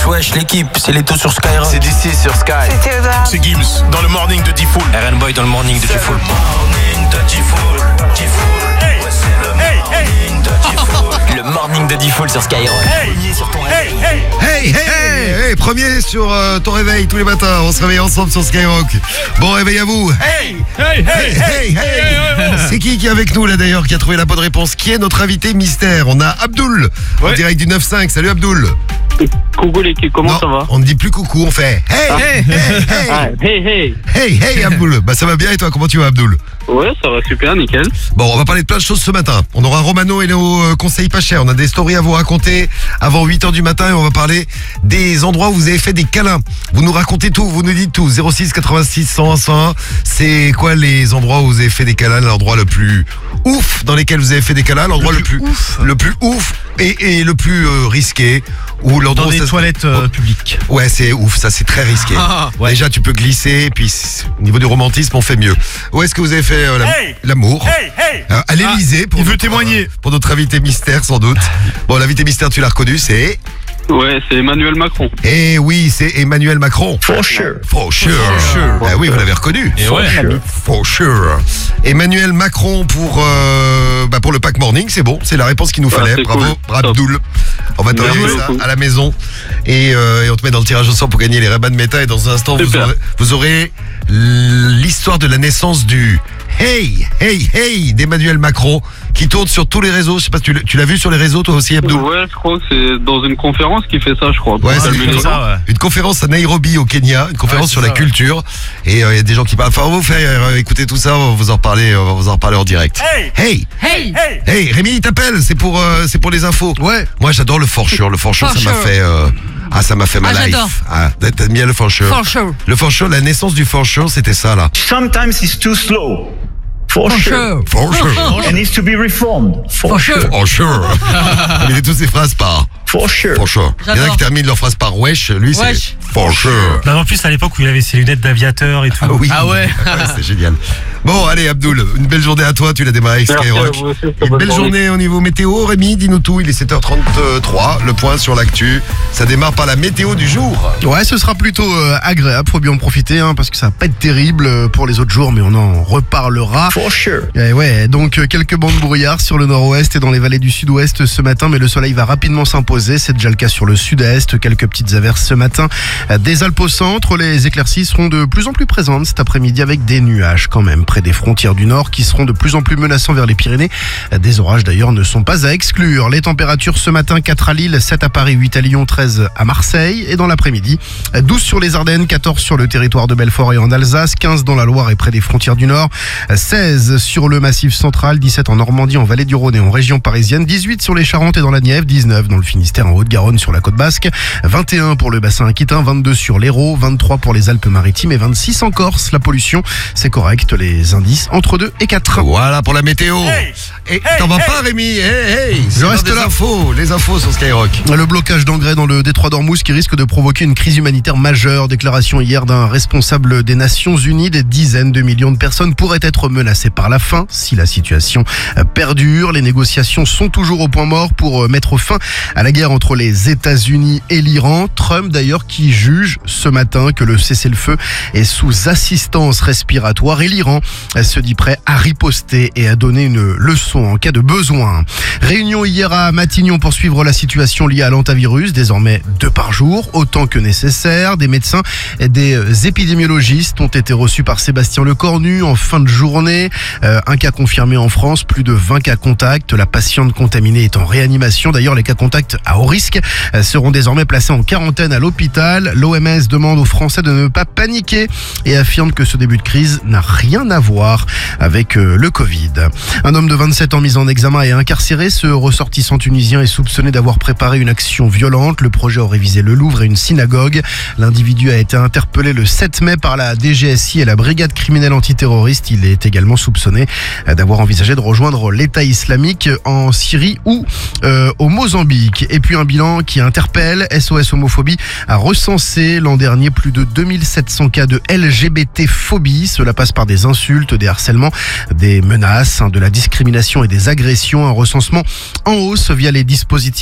wesh, l'équipe, c'est les taux sur Skyrock. C'est d'ici sur Sky. C'est Théodore. C'est Gims dans le morning de D-Fool. RN Boy dans le morning de D-Fool. Le morning de D-Fool sur Skyrock. Hey, premier sur ton réveil tous les matins. On se réveille ensemble sur Skyrock. Bon réveil à vous. Hey. C'est qui est avec nous là d'ailleurs qui a trouvé la bonne réponse? Qui est notre invité mystère? On a Abdoul en direct du 9-5. Salut Abdoul. Coucou l'équipe, comment ça va? On ne dit plus coucou, on fait hey Abdoul. Bah ça va bien et toi, comment tu vas Abdoul? Ouais, ça va super, nickel. Bon, on va parler de plein de choses ce matin. On aura Romano et nos conseils pas chers. On a des stories à vous raconter avant 8h du matin et on va parler des endroits où vous avez fait des câlins. Vous nous racontez tout, vous nous dites tout. 06 86 101 101. C'est quoi les endroits où vous avez fait des câlins? L'endroit le plus ouf dans lesquels vous avez fait des câlins? L'endroit le plus ouf et le plus risqué? Ou l'endroit Dans des toilettes publiques. Ouais, c'est ouf, ça c'est très risqué. Ouais. Déjà tu peux glisser, puis au niveau du romantisme on fait mieux. Où est-ce que vous avez fait l'amour? À l'Elysée pour témoigner. Pour notre invité mystère sans doute. Bon, l'invité mystère tu l'as reconnu, c'est... Ouais, c'est Emmanuel Macron. Eh oui, c'est Emmanuel Macron. For sure. Ah oui, vous l'avez reconnu. Et For sure. Emmanuel Macron pour le Pack Morning, c'est bon, c'est la réponse qu'il nous fallait. c'est Bravo, cool. Abdoul. On va t'envoyer Merci ça beaucoup. à la maison et on te met dans le tirage au sort pour gagner les Ray-Ban Meta et dans un instant Super. vous aurez l'histoire de la naissance du Hey d'Emmanuel Macron qui tourne sur tous les réseaux. Je sais pas, tu l'as vu sur les réseaux toi aussi Abdoul? Ouais, je crois que c'est dans une conférence qu'il fait ça, je crois. Ouais, c'est une conférence à Nairobi au Kenya, une conférence sur la culture. Et il y a des gens qui parlent. Enfin, on va vous faire écouter tout ça, on va vous en reparler en direct. Hey, Rémi il t'appelle, c'est pour les infos. Ouais. Moi j'adore le for sure. Le for sure, ça m'a fait ma life. J'adore. T'aimes bien le for sure? For sure. Le for sure, la naissance du for sure, c'était ça là. Sometimes it's too slow. For sure. For sure. It needs to be reformed. For sure. For sure. Il met toutes ces phrases par For sure. for sure. Il y en a J'adore. qui terminent leur phrase par wesh, lui c'est Wesh. for sure. En plus, à l'époque où il avait ses lunettes d'aviateur et tout. Ah oui. Ah ouais. C'est génial. Bon, allez, Abdoul, une belle journée à toi. Tu l'as démarré avec Merci Skyrock. à vous aussi, très Une bonne belle journée. journée au niveau météo. Rémi, dis-nous tout. Il est 7h33. Le point sur l'actu. Ça démarre par la météo du jour. Ouais, ce sera plutôt agréable, faut bien en profiter parce que ça va pas être terrible pour les autres jours, mais on en reparlera. For sure. Et ouais, donc quelques bancs de brouillard sur le nord-ouest et dans les vallées du sud-ouest ce matin, mais le soleil va rapidement s'imposer. C'est déjà le cas sur le sud-est. Quelques petites averses ce matin. Des Alpes au centre, les éclaircies seront de plus en plus présentes cet après-midi avec des nuages quand même près des frontières du nord qui seront de plus en plus menaçants vers les Pyrénées. Des orages d'ailleurs ne sont pas à exclure. Les températures ce matin, 4 à Lille, 7 à Paris, 8 à Lyon, 13 à Marseille. Et dans l'après-midi, 12 sur les Ardennes, 14 sur le territoire de Belfort et en Alsace, 15 dans la Loire et près des frontières du Nord, 16 sur le Massif central, 17 en Normandie, en Vallée du Rhône et en région parisienne, 18 sur les Charentes et dans la Nièvre, 19 dans le Finistère, en Haute-Garonne sur la côte basque, 21 pour le bassin aquitain, 22 sur l'Hérault, 23 pour les Alpes-Maritimes et 26 en Corse. La pollution, c'est correct, les indices entre 2 et 4. Voilà pour la météo. Et t'en vas pas, Rémi? Je reste là. Les infos sur Skyrock. Le blocage d'engrais dans le détroit d'Ormuz qui risque de provoquer une crise humanitaire majeure. Déclaration hier d'un responsable des Nations Unies. Des dizaines de millions de personnes pourraient être menacées par la faim si la situation perdure. Les négociations sont toujours au point mort pour mettre fin à la guerre entre les États-Unis et l'Iran. Trump d'ailleurs qui juge ce matin que le cessez-le-feu est sous assistance respiratoire et l'Iran se dit prêt à riposter et à donner une leçon en cas de besoin. Réunion hier à Matignon pour suivre la situation liée à l'hantavirus, désormais 2 par jour, autant que nécessaire. Des médecins et des épidémiologistes ont été reçus par Sébastien Lecornu en fin de journée. Un cas confirmé en France, plus de 20 cas contacts. La patiente contaminée est en réanimation. D'ailleurs, les cas contacts à haut risque seront désormais placés en quarantaine à l'hôpital. L'OMS demande aux Français de ne pas paniquer et affirme que ce début de crise n'a rien à voir avec le Covid. Un homme de 27 ans mis en examen et incarcéré. Ce ressortissant tunisien est soupçonné d'avoir préparé une action violente. Le projet aurait visé le Louvre et une synagogue. L'individu a été interpellé le 7 mai par la DGSI et la brigade criminelle antiterroriste. Il est également soupçonné d'avoir envisagé de rejoindre l'État islamique en Syrie ou au Mozambique. Et puis un bilan qui interpelle. SOS Homophobie a recensé l'an dernier plus de 2700 cas de LGBT-phobie. Cela passe par des insultes, des harcèlements, des menaces, de la discrimination et des agressions. Un recensement en hausse via les dispositifs